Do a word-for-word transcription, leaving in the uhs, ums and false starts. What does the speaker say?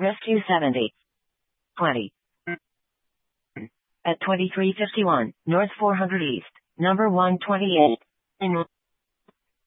Rescue seventy. twenty. At twenty-three fifty-one, North four hundred East, number one twenty-eight. In